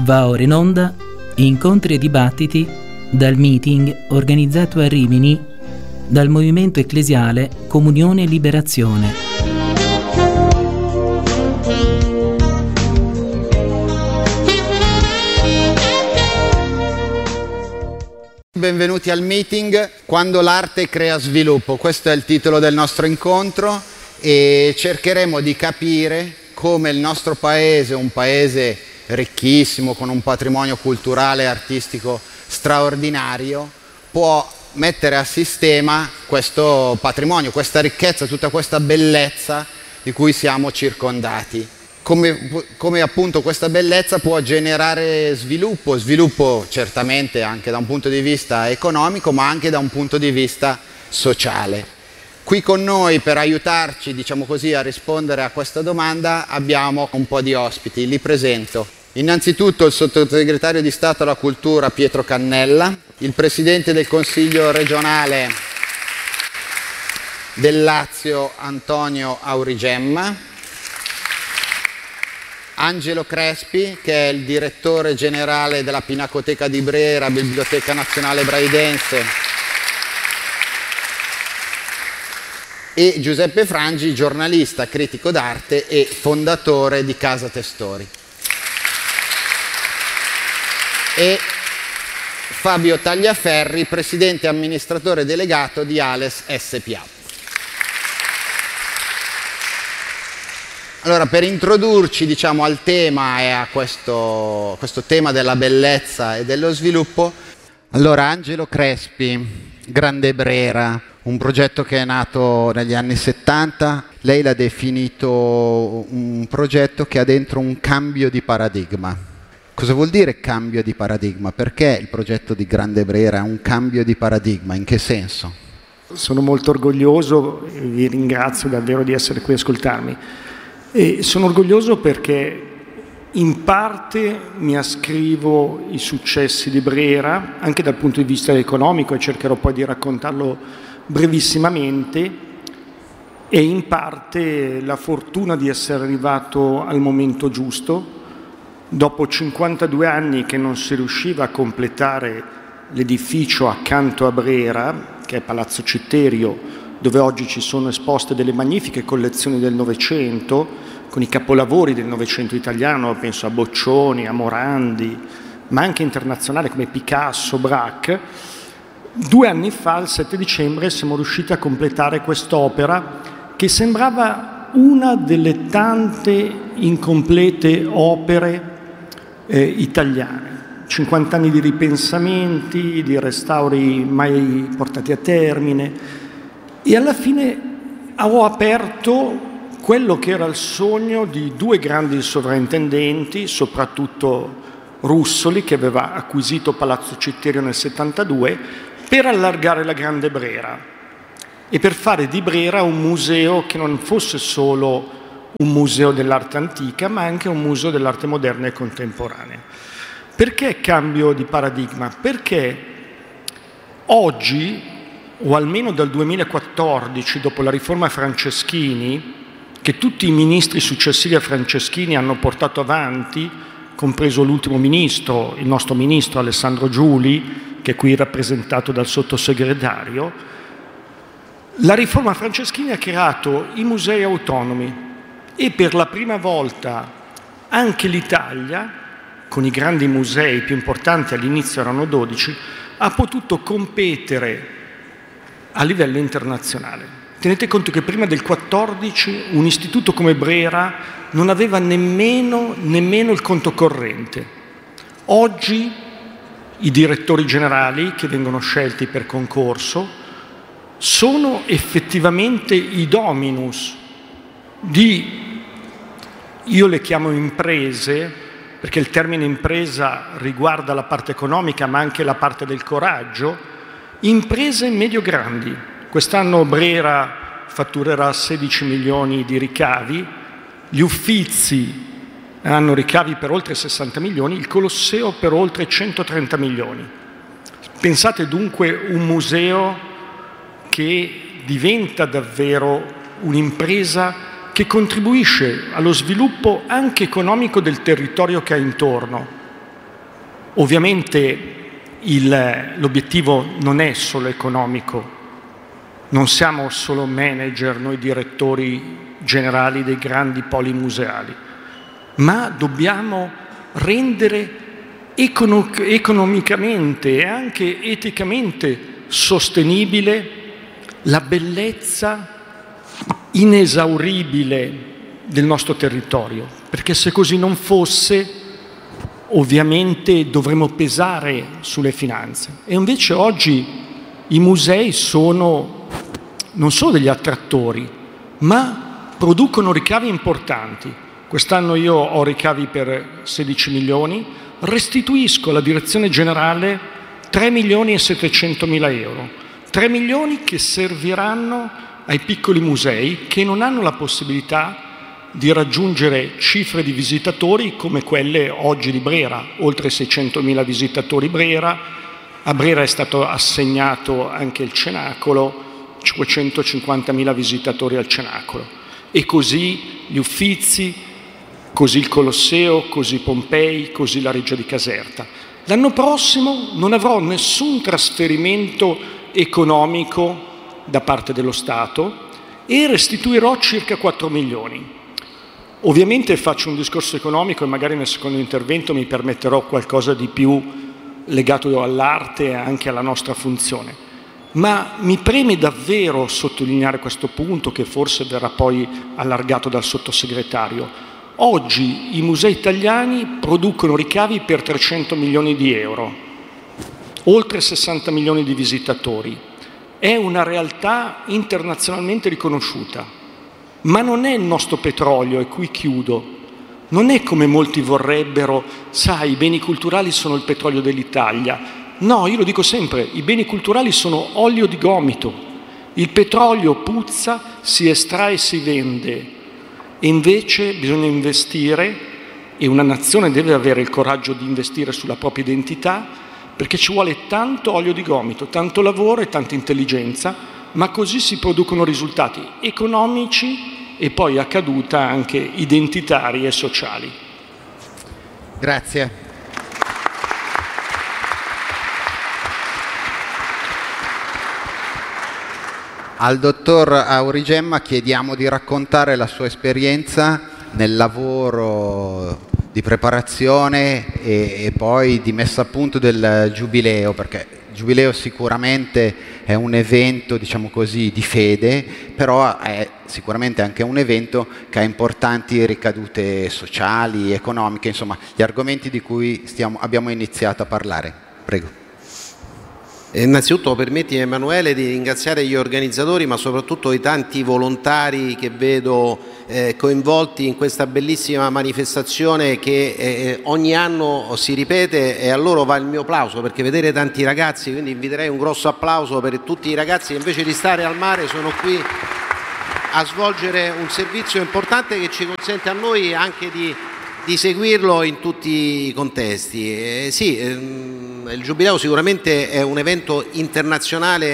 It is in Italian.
Va ora in onda incontri e dibattiti dal meeting organizzato a Rimini dal Movimento Ecclesiale Comunione e Liberazione. Benvenuti al meeting Quando l'arte crea sviluppo. Questo è il titolo del nostro incontro e cercheremo di capire come il nostro paese, un paese ricchissimo, con un patrimonio culturale e artistico straordinario, può mettere a sistema questo patrimonio, questa ricchezza, tutta questa bellezza di cui siamo circondati. Come appunto questa bellezza può generare sviluppo certamente anche da un punto di vista economico, ma anche da un punto di vista sociale. Qui con noi per aiutarci, diciamo così, a rispondere a questa domanda abbiamo un po' di ospiti. Li presento. Innanzitutto il sottosegretario di Stato alla Cultura Pietro Cannella, il presidente del Consiglio regionale del Lazio Antonio Aurigemma, Angelo Crespi, che è il direttore generale della Pinacoteca di Brera, Biblioteca Nazionale Braidense, e Giuseppe Frangi, giornalista, critico d'arte e fondatore di Casa Testori. E Fabio Tagliaferri, presidente amministratore delegato di Ales SPA. Allora, per introdurci, diciamo, al tema e a questo tema della bellezza e dello sviluppo, allora Angelo Crespi, Grande Brera, un progetto che è nato negli anni 70, lei l'ha definito un progetto che ha dentro un cambio di paradigma. Cosa vuol dire cambio di paradigma? Perché il progetto di Grande Brera è un cambio di paradigma? In che senso? Sono molto orgoglioso, vi ringrazio davvero di essere qui a ascoltarmi. E sono orgoglioso perché in parte mi ascrivo i successi di Brera, anche dal punto di vista economico, e cercherò poi di raccontarlo brevissimamente, e in parte la fortuna di essere arrivato al momento giusto, dopo 52 anni che non si riusciva a completare l'edificio accanto a Brera, che è Palazzo Citterio, dove oggi ci sono esposte delle magnifiche collezioni del Novecento, con i capolavori del Novecento italiano, penso a Boccioni, a Morandi, ma anche internazionale come Picasso, Braque. 2 anni fa, il 7 dicembre, siamo riusciti a completare quest'opera che sembrava una delle tante incomplete opere italiane. 50 anni di ripensamenti, di restauri mai portati a termine, e alla fine ho aperto quello che era il sogno di 2 grandi sovrintendenti, soprattutto Russoli, che aveva acquisito Palazzo Citterio nel 72, per allargare la Grande Brera e per fare di Brera un museo che non fosse solo un museo dell'arte antica, ma anche un museo dell'arte moderna e contemporanea. Perché cambio di paradigma? Perché oggi, o almeno dal 2014, dopo la riforma Franceschini, che tutti i ministri successivi a Franceschini hanno portato avanti, compreso l'ultimo ministro, il nostro ministro Alessandro Giuli, che è qui rappresentato dal sottosegretario, la riforma Franceschini ha creato i musei autonomi e per la prima volta anche l'Italia, con i grandi musei più importanti, all'inizio erano 12, ha potuto competere a livello internazionale. Tenete conto che prima del 14 un istituto come Brera non aveva nemmeno il conto corrente. Oggi i direttori generali che vengono scelti per concorso sono effettivamente i dominus di, io le chiamo imprese, perché il termine impresa riguarda la parte economica ma anche la parte del coraggio, imprese medio-grandi. Quest'anno Brera fatturerà 16 milioni di ricavi, gli Uffizi hanno ricavi per oltre 60 milioni, il Colosseo per oltre 130 milioni. Pensate dunque un museo che diventa davvero un'impresa che contribuisce allo sviluppo anche economico del territorio che ha intorno. Ovviamente l'obiettivo non è solo economico, non siamo solo manager, noi direttori generali dei grandi poli museali, ma dobbiamo rendere economicamente e anche eticamente sostenibile la bellezza inesauribile del nostro territorio, perché se così non fosse, ovviamente dovremmo pesare sulle finanze. E invece oggi i musei sono non solo degli attrattori, ma producono ricavi importanti. Quest'anno io ho ricavi per 16 milioni, restituisco alla direzione generale 3 milioni e 700 mila euro. 3 milioni che serviranno ai piccoli musei che non hanno la possibilità di raggiungere cifre di visitatori come quelle oggi di Brera, oltre 600.000 visitatori Brera. A Brera è stato assegnato anche il Cenacolo, 550.000 visitatori al Cenacolo. E così gli Uffizi, così il Colosseo, così Pompei, così la Reggia di Caserta. L'anno prossimo non avrò nessun trasferimento economico da parte dello Stato e restituirò circa 4 milioni. Ovviamente faccio un discorso economico e magari nel secondo intervento mi permetterò qualcosa di più legato all'arte e anche alla nostra funzione. Ma mi preme davvero sottolineare questo punto, che forse verrà poi allargato dal sottosegretario. Oggi i musei italiani producono ricavi per 300 milioni di euro, oltre 60 milioni di visitatori. È una realtà internazionalmente riconosciuta. Ma non è il nostro petrolio, e qui chiudo, non è come molti vorrebbero, sai, i beni culturali sono il petrolio dell'Italia. No, io lo dico sempre, i beni culturali sono olio di gomito. Il petrolio puzza, si estrae e si vende. E invece bisogna investire, e una nazione deve avere il coraggio di investire sulla propria identità, perché ci vuole tanto olio di gomito, tanto lavoro e tanta intelligenza, ma così si producono risultati economici e poi a caduta anche identitari e sociali. Grazie. Al dottor Aurigemma chiediamo di raccontare la sua esperienza nel lavoro di preparazione e poi di messa a punto del Giubileo, perché il Giubileo sicuramente è un evento, diciamo così, di fede, però è sicuramente anche un evento che ha importanti ricadute sociali, economiche, insomma, gli argomenti di cui abbiamo iniziato a parlare. Prego. Innanzitutto permettimi, Emanuele, di ringraziare gli organizzatori, ma soprattutto i tanti volontari che vedo coinvolti in questa bellissima manifestazione che ogni anno si ripete, e a loro va il mio applauso, perché vedere tanti ragazzi, quindi inviterei un grosso applauso per tutti i ragazzi che invece di stare al mare sono qui a svolgere un servizio importante che ci consente a noi anche di seguirlo in tutti i contesti. Sì, il Giubileo sicuramente è un evento internazionale